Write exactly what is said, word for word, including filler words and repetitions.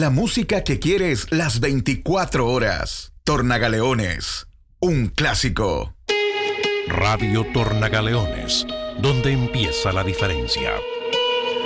La música que quieres las veinticuatro horas. Tornagaleones, un clásico. Radio Tornagaleones, donde empieza la diferencia.